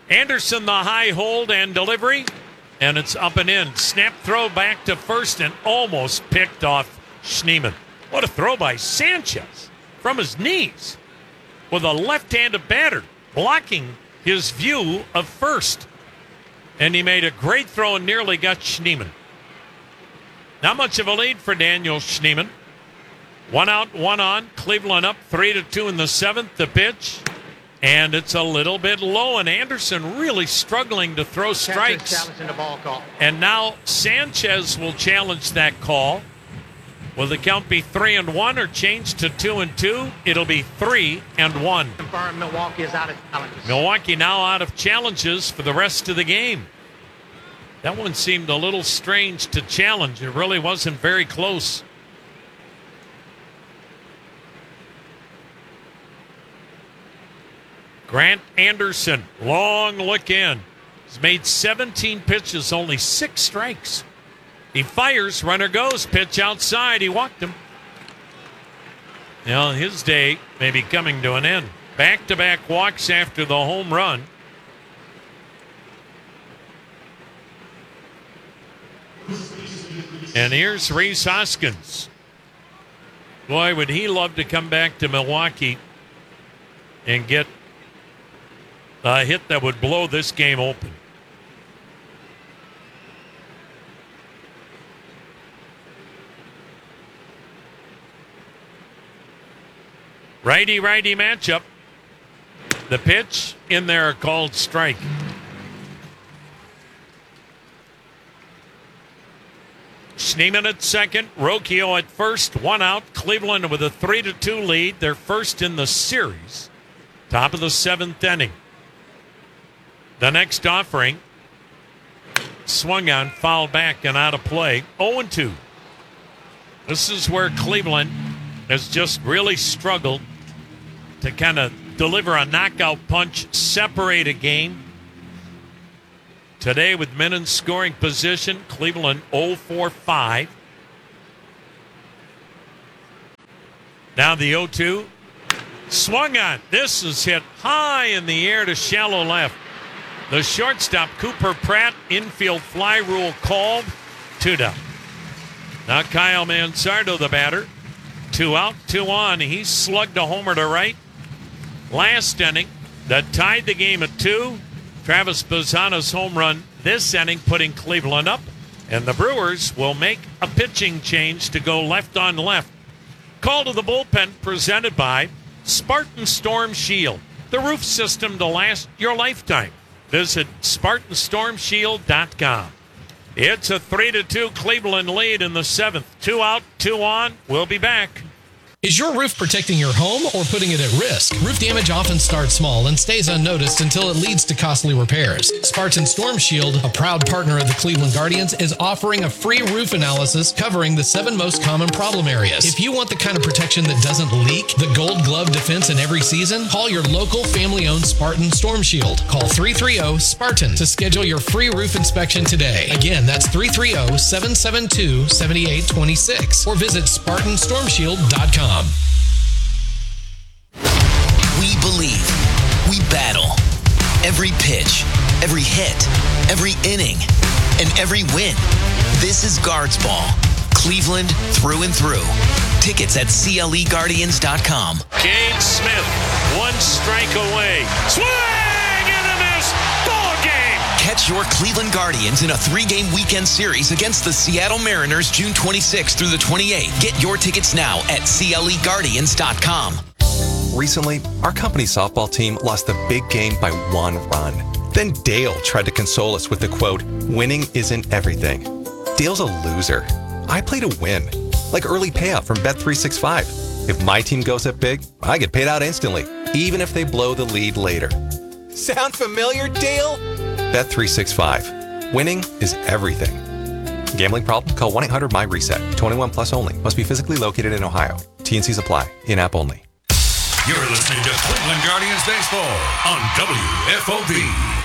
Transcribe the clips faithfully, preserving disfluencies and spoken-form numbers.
Anderson, the high hold and delivery, and it's up and in. Snap throw back to first and almost picked off Schneemann. What a throw by Sanchez from his knees with a left-handed batter blocking his view of first. And he made a great throw and nearly got Schneemann. Not much of a lead for Daniel Schneemann. One out, one on. Cleveland up three to two in the seventh. The pitch. And it's a little bit low, and Anderson really struggling to throw strikes. The ball call. And now Sanchez will challenge that call. Will the count be three and one or change to two and two? It'll be three and one. Confirmed Milwaukee is out of challenges. Milwaukee now out of challenges for the rest of the game. That one seemed a little strange to challenge. It really wasn't very close. Grant Anderson, long look in. He's made seventeen pitches, only six strikes. He fires, runner goes, pitch outside. He walked him. Now his day may be coming to an end. Back-to-back walks after the home run. And here's Rhys Hoskins. Boy, would he love to come back to Milwaukee and get a hit that would blow this game open. Righty-righty matchup. The pitch in there called strike. Schneemann at second, Rocchio at first, one out. Cleveland with a three to two lead. They're first in the series. Top of the seventh inning. The next offering swung on, fouled back and out of play. oh and two. This is where Cleveland has just really struggled to kind of deliver a knockout punch, separate a game. Today with men in scoring position, Cleveland oh for five. Now the oh two. Swung on. This is hit high in the air to shallow left. The shortstop, Cooper Pratt, infield fly rule called. Two down. Now Kyle Mansardo, the batter. Two out, two on. He slugged a homer to right. Last inning, that tied the game at two. Travis Bazzana's home run this inning, putting Cleveland up. And the Brewers will make a pitching change to go left on left. Call to the bullpen presented by Spartan Storm Shield, the roof system to last your lifetime. Visit Spartan Storm Shield dot com. It's a three to two Cleveland lead in the seventh. Two out, two on. We'll be back. Is your roof protecting your home or putting it at risk? Roof damage often starts small and stays unnoticed until it leads to costly repairs. Spartan Storm Shield, a proud partner of the Cleveland Guardians, is offering a free roof analysis covering the seven most common problem areas. If you want the kind of protection that doesn't leak, the gold glove defense in every season, call your local family-owned Spartan Storm Shield. Call three three zero SPARTAN to schedule your free roof inspection today. Again, that's three three zero, seven seven two, seven eight two six or visit Spartan Storm Shield dot com. We believe. We battle. Every pitch, every hit, every inning, and every win. This is Guards Ball. Cleveland through and through. Tickets at C L E Guardians dot com. Cade Smith, one strike away. Swing and a miss. Ball game. Catch your Cleveland Guardians in a three-game weekend series against the Seattle Mariners June twenty-sixth through the twenty-eighth. Get your tickets now at C L E Guardians dot com. Recently, our company softball team lost the big game by one run. Then Dale tried to console us with the quote, "Winning isn't everything." Dale's a loser. I play to win, like early payout from Bet three sixty-five. If my team goes up big, I get paid out instantly, even if they blow the lead later. Sound familiar, Dale? Bet three sixty-five. Winning is everything. Gambling problem? Call one eight hundred M Y reset. twenty-one plus only. Must be physically located in Ohio. T and Cs apply. In-app only. You're listening to Cleveland Guardians Baseball on W F O B.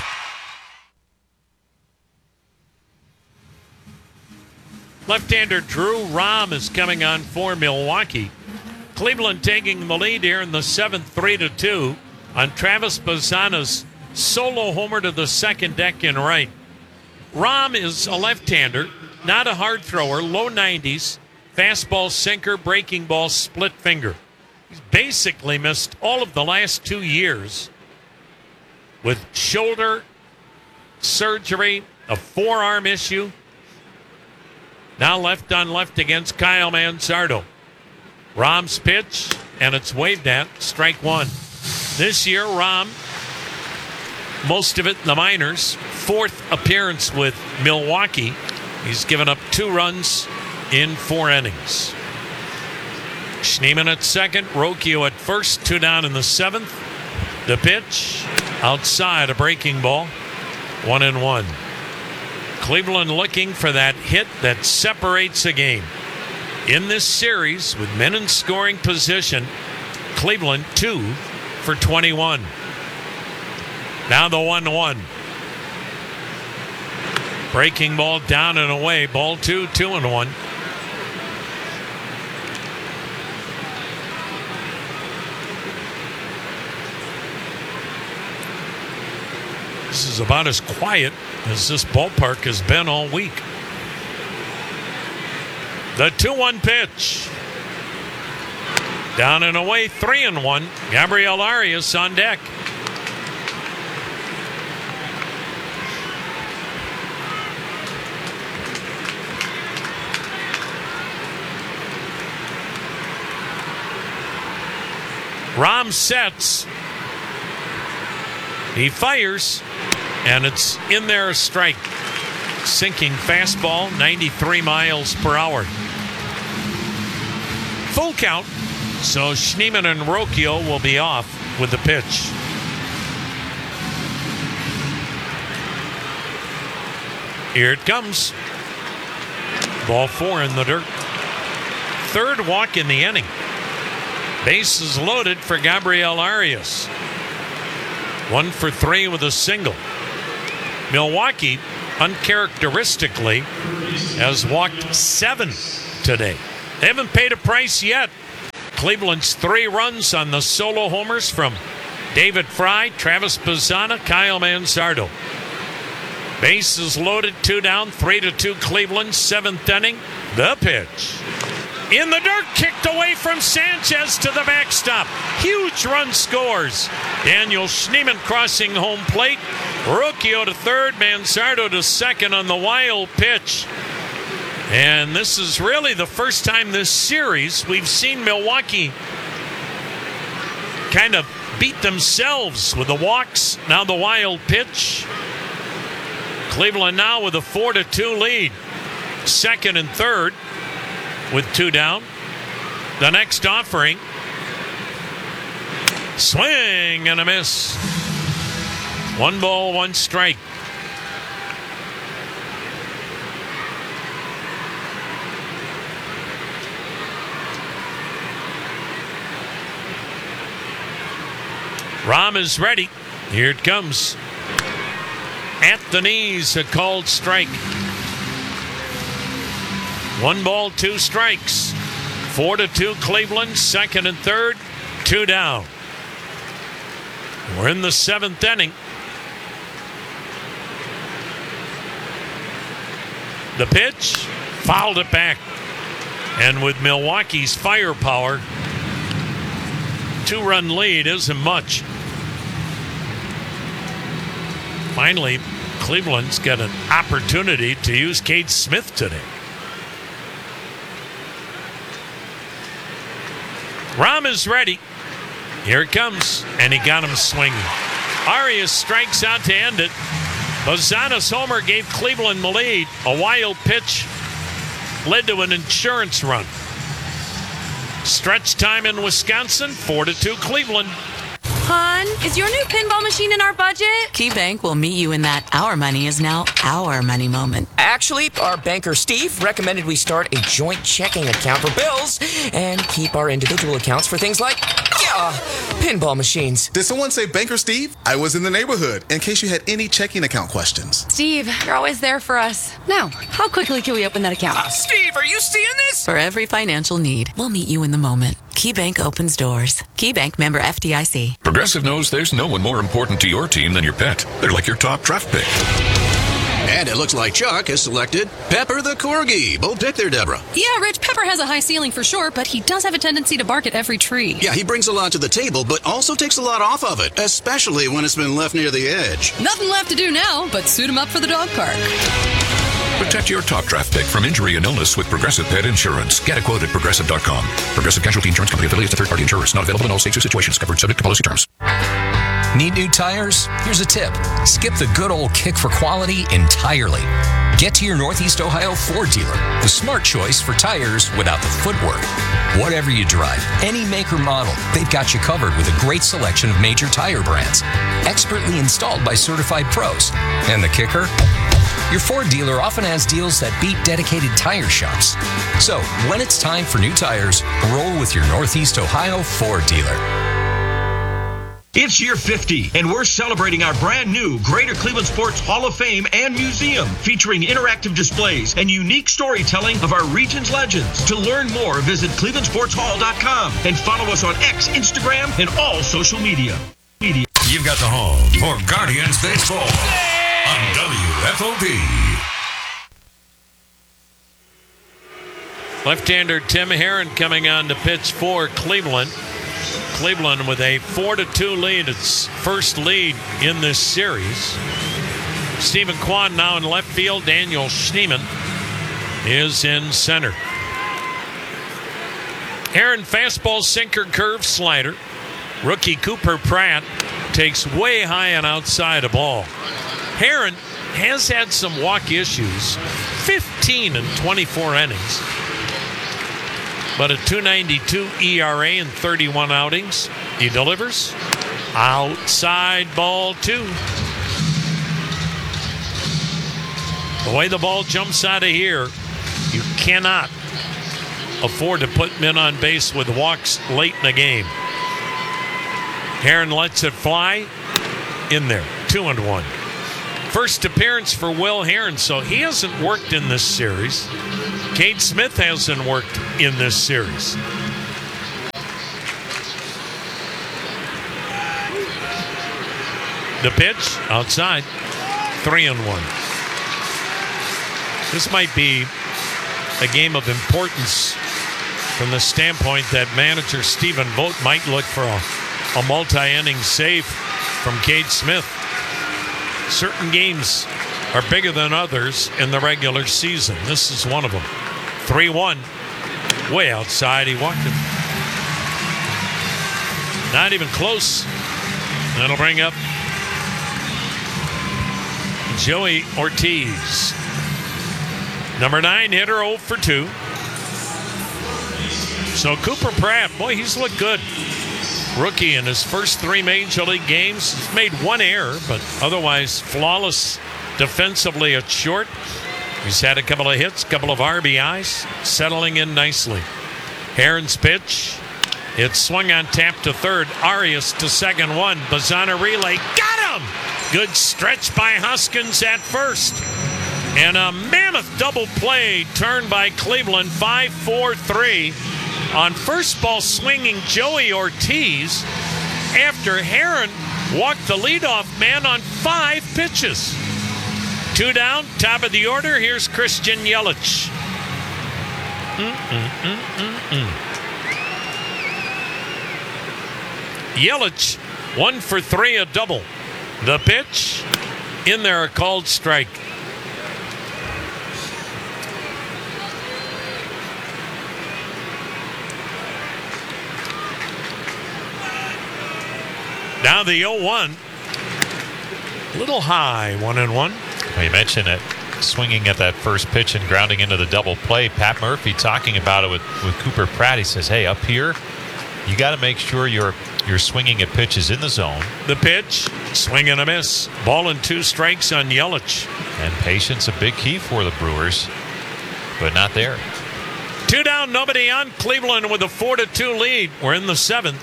Left-hander Drew Rom is coming on for Milwaukee. Cleveland taking the lead here in the seventh, three to two on Travis Bazzana's solo homer to the second deck in right. Rahm is a left-hander, not a hard thrower, low nineties, fastball, sinker, breaking ball, split finger. He's basically missed all of the last two years with shoulder surgery, a forearm issue. Now left on left against Kyle Manzardo. Rahm's pitch, and it's waved at, strike one. This year, Rahm, most of it in the minors, fourth appearance with Milwaukee. He's given up two runs in four innings. Schneemann at second, Rocchio at first, two down in the seventh. The pitch, outside, a breaking ball, one and one. Cleveland looking for that hit that separates a game. In this series, with men in scoring position, Cleveland two for twenty-one. Now the one one. Breaking ball down and away, ball two, two and one. This is about as quiet as this ballpark has been all week. The two one pitch. Down and away, three and one. Gabriel Arias on deck. Rahm sets. He fires, and it's in there, a strike. Sinking fastball, ninety-three miles per hour. Full count, so Schneemann and Rocchio will be off with the pitch. Here it comes. Ball four in the dirt. Third walk in the inning. Bases loaded for Gabriel Arias. One for three with a single. Milwaukee, uncharacteristically, has walked seven today. They haven't paid a price yet. Cleveland's three runs on the solo homers from David Fry, Travis Bazzana, Kyle Manzardo. Bases loaded, two down, three to two Cleveland, seventh inning. The pitch. In the dirt, kicked away from Sanchez to the backstop. Huge run scores. Daniel Schneemann crossing home plate. Rocchio to third, Manzardo to second on the wild pitch. And this is really the first time this series we've seen Milwaukee kind of beat themselves with the walks, now the wild pitch. Cleveland now with a four to two lead. Second and third with two down. The next offering. Swing and a miss. One ball, one strike. Rahm is ready. Here it comes. At the knees, a called strike. One ball, two strikes. Four to two Cleveland, second and third, two down. We're in the seventh inning. The pitch, fouled it back. And with Milwaukee's firepower, two-run lead isn't much. Finally, Cleveland's got an opportunity to use Cade Smith today. Rahm is ready. Here it comes, and he got him swinging. Arias strikes out to end it. Bazzana's homer gave Cleveland the lead. A wild pitch led to an insurance run. Stretch time in Wisconsin, four to two Cleveland. Hon, is your new pinball machine in our budget? KeyBank will meet you in that our money is now our money moment. Actually, our banker Steve recommended we start a joint checking account for bills and keep our individual accounts for things like, yeah, pinball machines. Did someone say Banker Steve? I was in the neighborhood in case you had any checking account questions. Steve, you're always there for us. Now, how quickly can we open that account? Uh, Steve, are you seeing this? For every financial need, we'll meet you in the moment. KeyBank opens doors. KeyBank, member F D I C. Progressive knows there's no one more important to your team than your pet. They're like your top draft pick. And it looks like Chuck has selected Pepper the Corgi. Bold pick there, Deborah. Yeah, Rich, Pepper has a high ceiling for sure, but he does have a tendency to bark at every tree. Yeah, he brings a lot to the table, but also takes a lot off of it, especially when it's been left near the edge. Nothing left to do now, but suit him up for the dog park. Protect your top draft pick from injury and illness with Progressive Pet Insurance. Get a quote at Progressive dot com. Progressive Casualty Insurance Company affiliates to third-party insurers. Not available in all states or situations. Covered subject to policy terms. Need new tires? Here's a tip. Skip the good old kick for quality entirely. Get to your Northeast Ohio Ford dealer. The smart choice for tires without the footwork. Whatever you drive, any make or model, they've got you covered with a great selection of major tire brands. Expertly installed by certified pros. And the kicker? Your Ford dealer often has deals that beat dedicated tire shops. So, when it's time for new tires, roll with your Northeast Ohio Ford dealer. It's year fifty, and we're celebrating our brand new Greater Cleveland Sports Hall of Fame and Museum, featuring interactive displays and unique storytelling of our region's legends. To learn more, visit cleveland sports hall dot com and follow us on X, Instagram, and all social media. media. You've got the home for Guardians Baseball on W F O V. Left-hander Tim Herron coming on to pitch for Cleveland. Cleveland with a four to two lead, its first lead in this series. Stephen Kwan now in left field. Daniel Schneemann is in center. Herron fastball, sinker, curve, slider. Rookie Cooper Pratt takes way high and outside a ball. Herron has had some walk issues, fifteen in twenty-four innings. But a two ninety-two E R A in thirty-one outings. He delivers. Outside ball two. The way the ball jumps out of here, you cannot afford to put men on base with walks late in the game. Herron lets it fly. In there. Two and one. First appearance for Will Herron, so he hasn't worked in this series. Cade Smith hasn't worked in this series. The pitch outside, three and one. This might be a game of importance from the standpoint that manager Stephen Vogt might look for a, a multi-inning save from Cade Smith. Certain games are bigger than others in the regular season. This is one of them. three one. Way outside. He walked it. Not even close. That'll bring up Joey Ortiz. Number nine hitter, oh for two. So Cooper Pratt, boy, he's looked good. Rookie in his first three major league games. He's made one error, but otherwise flawless defensively at short. He's had a couple of hits, couple of R B Is, settling in nicely. Herron's pitch. It's swung on tap to third. Arias to second one. Bazana relay. Got him! Good stretch by Huskins at first. And a mammoth double play turned by Cleveland. five four three. On first ball swinging Joey Ortiz after Herron walked the leadoff man on five pitches. Two down, top of the order. Here's Christian Yelich. Mm-mm-mm-mm-mm. Yelich, one for three, a double. The pitch, in there, a called strike. Now the oh one. A little high, one and one. Well, you mentioned it, swinging at that first pitch and grounding into the double play. Pat Murphy talking about it with, with Cooper Pratt. He says, hey, up here, you got to make sure you're you're swinging at pitches in the zone. The pitch, swing and a miss. Ball and two strikes on Yelich. And patience, a big key for the Brewers, but not there. Two down, nobody on. Cleveland with a four to two lead. We're in the seventh.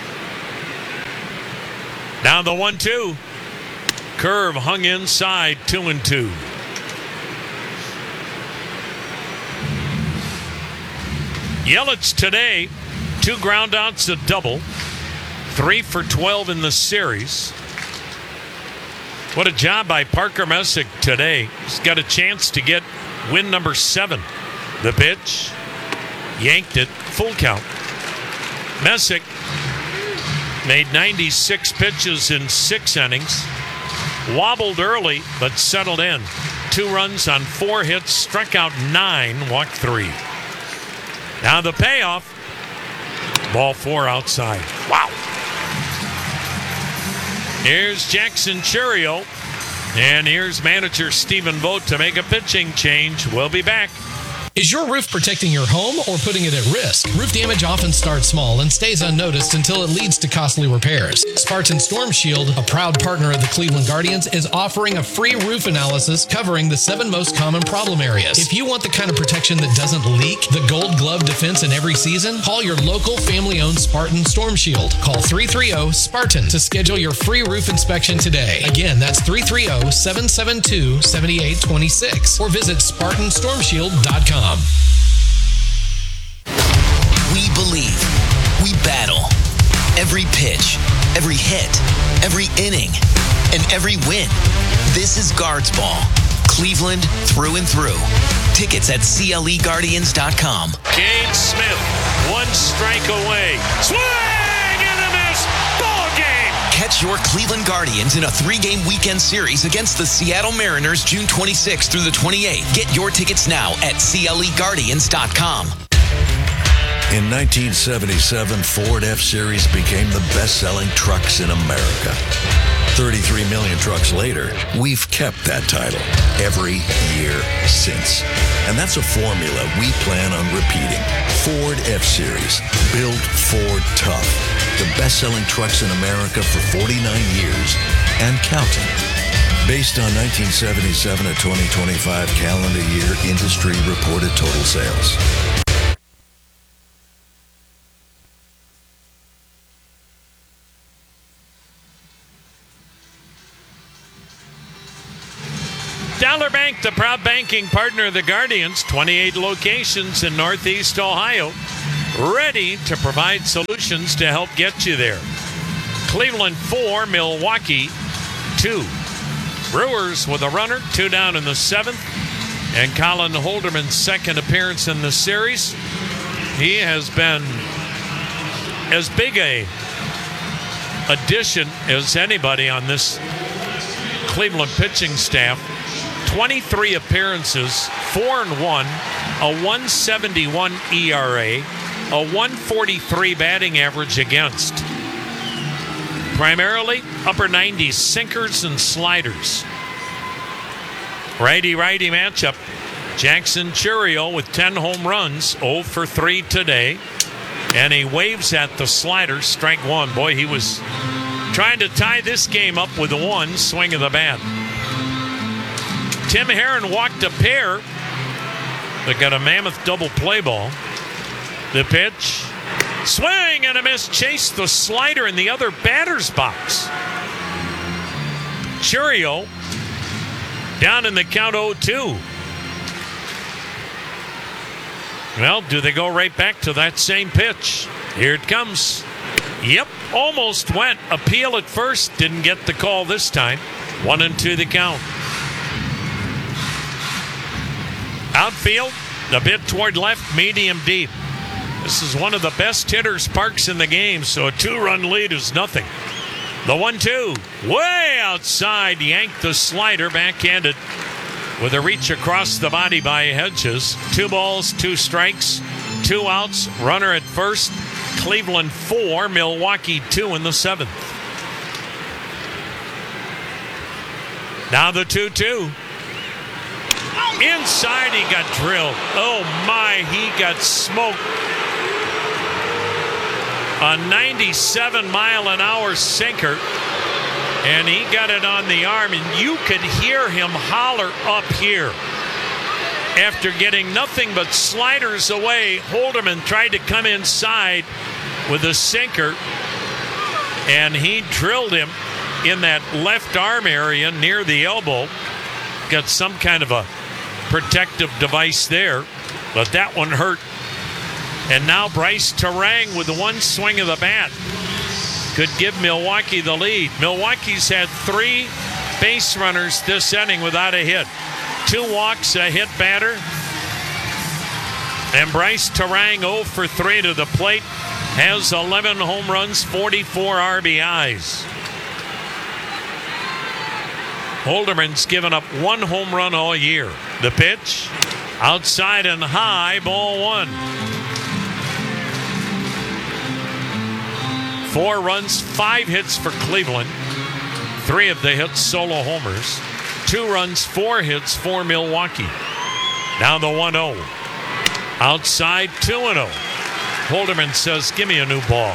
Now the one two. Curve hung inside, two and two. Yelich today, Two ground outs, a double. Three for twelve in the series. What a job by Parker Messick today. He's got a chance to get win number seven. The pitch, yanked it, full count. Messick made ninety-six pitches in six innings. Wobbled early, but settled in. Two runs on four hits, struck out nine, walked three. Now the payoff. Ball four outside. Wow. Here's Jackson Chourio. And here's manager Stephen Vogt to make a pitching change. We'll be back. Is your roof protecting your home or putting it at risk? Roof damage often starts small and stays unnoticed until it leads to costly repairs. Spartan Storm Shield, a proud partner of the Cleveland Guardians, is offering a free roof analysis covering the seven most common problem areas. If you want the kind of protection that doesn't leak, the gold glove defense in every season, call your local family-owned Spartan Storm Shield. Call three three zero SPARTAN to schedule your free roof inspection today. Again, that's three three zero, seven seven two, seven eight two six or visit Spartan Storm Shield dot com. We believe. We battle. Every pitch, every hit, every inning, and every win. This is Guards Ball. Cleveland through and through. Tickets at C L E Guardians dot com. Cade Smith, one strike away. Swing and a miss. Ball game. Catch your Cleveland Guardians in a three-game weekend series against the Seattle Mariners June twenty-sixth through the twenty-eighth. Get your tickets now at C L E Guardians dot com. In nineteen seventy-seven, Ford F-Series became the best-selling trucks in America. thirty-three million trucks later, we've kept that title every year since. And that's a formula we plan on repeating. Ford F-Series, built Ford tough. The best-selling trucks in America for forty-nine years and counting. Based on nineteen seventy-seven to twenty twenty-five calendar year industry reported total sales. Dollar Bank, the proud banking partner of the Guardians, twenty-eight locations in Northeast Ohio, ready to provide solutions to help get you there. Cleveland four, Milwaukee two. Brewers with a runner, two down in the seventh, and Colin Holderman's second appearance in the series. He has been as big a addition as anybody on this Cleveland pitching staff. twenty-three appearances, four and one, a one seventy-one E R A, a one forty-three batting average against. Primarily upper nineties sinkers and sliders. Righty-righty matchup. Jackson Chourio with ten home runs, oh for three today. And he waves at the slider, strike one. Boy, he was trying to tie this game up with a one swing of the bat. Tim Herron walked a pair that got a mammoth double play ball. The pitch, swing and a miss, chased the slider in the other batter's box. Chourio down in the count oh two. Well, do they go right back to that same pitch? Here it comes. Yep, almost went. Appeal at first, didn't get the call this time. One and two the count. Outfield, a bit toward left, medium deep. This is one of the best hitters' parks in the game, so a two-run lead is nothing. The one two, way outside, yanked the slider, backhanded with a reach across the body by Hedges. Two balls, two strikes, two outs, runner at first. Cleveland four, Milwaukee two in the seventh. Now the two two. Inside, he got drilled. Oh my, he got smoked. A ninety-seven mile an hour sinker, and he got it on the arm, and you could hear him holler up here. After getting nothing but sliders away, Holderman tried to come inside with a sinker, and he drilled him in that left arm area near the elbow. Got some kind of a protective device there, but that one hurt. And now Bryce Terang with the one swing of the bat could give Milwaukee the lead. Milwaukee's had three base runners this inning without a hit. Two walks, a hit batter. And Bryce Terang oh for three to the plate. Has eleven home runs, forty-four R B Is. Holderman's given up one home run all year. The pitch, outside and high, ball one. Four runs, five hits for Cleveland. Three of the hits solo homers. Two runs, four hits for Milwaukee. Now the one oh. Outside, two and oh. Holderman says, give me a new ball.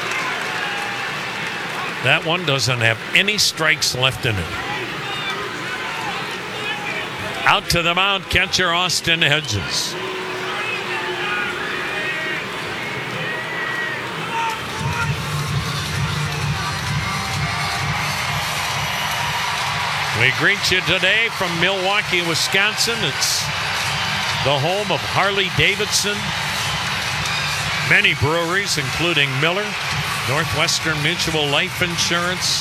That one doesn't have any strikes left in it. Out to the mound, catcher Austin Hedges. We greet you today from Milwaukee, Wisconsin. It's the home of Harley Davidson. Many breweries, including Miller, Northwestern Mutual Life Insurance,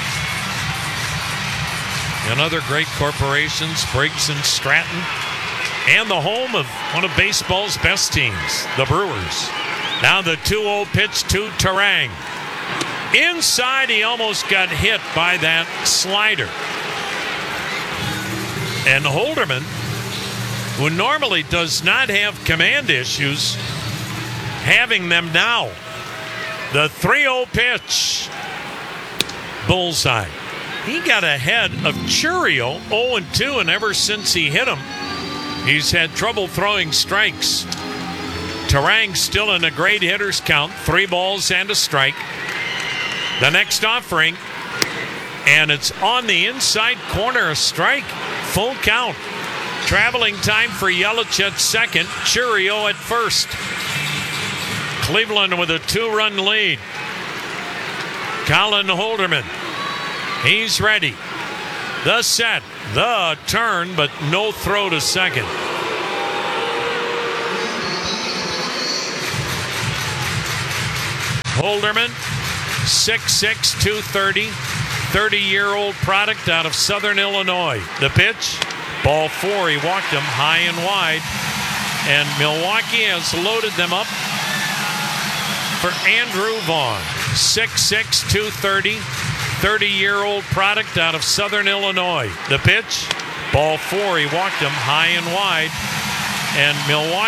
and other great corporations, Briggs and Stratton, and the home of one of baseball's best teams, the Brewers. Now the two oh pitch to Terang. Inside, he almost got hit by that slider. And Holderman, who normally does not have command issues, having them now. The three oh pitch. Bullseye. He got ahead of Chourio, oh and two, and ever since he hit him, he's had trouble throwing strikes. Terang still in a great hitter's count, three balls and a strike. The next offering, and it's on the inside corner, a strike. Full count. Traveling time for Yelich at second, Chourio at first. Cleveland with a two-run lead. Colin Holderman. He's ready. The set, the turn, but no throw to second. Holderman, six six, two thirty. thirty-year-old product out of Southern Illinois. The pitch, ball four. He walked him high and wide. And Milwaukee has loaded them up for Andrew Vaughn. six six, two thirty. thirty-year-old product out of Southern Illinois. The pitch, ball four. He walked him high and wide. And Milwaukee